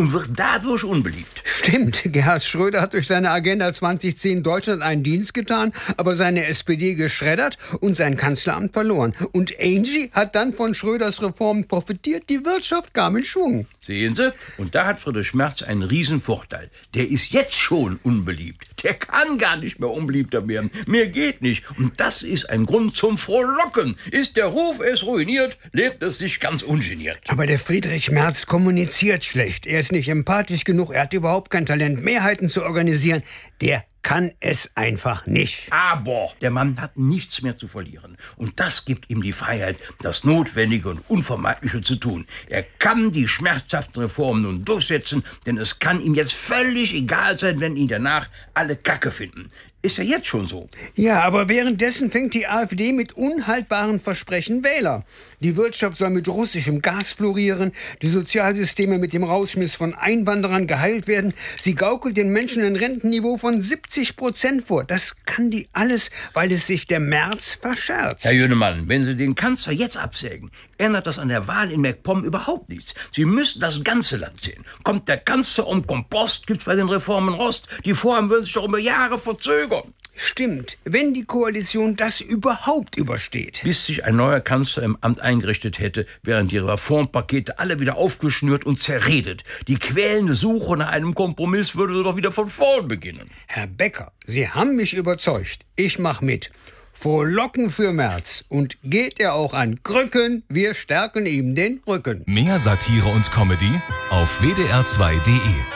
und wird dadurch unbeliebt. Stimmt, Gerhard Schröder hat durch seine Agenda 2010 Deutschland einen Dienst getan, aber seine SPD geschreddert und sein Kanzleramt verloren. Und Angie hat dann von Schröders Reformen profitiert, die Wirtschaft kam in Schwung. Sehen Sie? Und da hat Friedrich Merz einen riesen Vorteil. Der ist jetzt schon unbeliebt. Der kann gar nicht mehr unbeliebter werden. Mehr geht nicht. Und das ist ein Grund zum Frohlocken. Ist der Ruf es ruiniert, lebt es sich ganz ungeniert. Aber der Friedrich Merz kommuniziert schlecht. Er ist nicht empathisch genug. Er hat überhaupt kein Talent, Mehrheiten zu organisieren. Der kann es einfach nicht. Aber der Mann hat nichts mehr zu verlieren. Und das gibt ihm die Freiheit, das Notwendige und Unvermeidliche zu tun. Er kann die schmerzhaften Reformen nun durchsetzen, denn es kann ihm jetzt völlig egal sein, wenn ihn danach alle Kacke finden. Ist ja jetzt schon so. Ja, aber währenddessen fängt die AfD mit unhaltbaren Versprechen Wähler. Die Wirtschaft soll mit russischem Gas florieren, die Sozialsysteme mit dem Rausschmiss von Einwanderern geheilt werden. Sie gaukelt den Menschen ein Rentenniveau von 70% vor. Das kann die alles, weil es sich der Merz verscherzt. Herr Jünemann, wenn Sie den Kanzler jetzt absägen, ändert das an der Wahl in MacPom überhaupt nichts. Sie müssen das ganze Land sehen. Kommt der Kanzler um Kompost, gibt's bei den Reformen Rost. Die Vorhaben würden sich doch über Jahre verzögern. Stimmt, wenn die Koalition das überhaupt übersteht. Bis sich ein neuer Kanzler im Amt eingerichtet hätte, wären die Reformpakete alle wieder aufgeschnürt und zerredet. Die quälende Suche nach einem Kompromiss würde doch wieder von vorn beginnen. Herr Becker, Sie haben mich überzeugt. Ich mach mit. Frohlocken für Merz. Und geht er auch an Krücken, wir stärken ihm den Rücken. Mehr Satire und Comedy auf wdr2.de.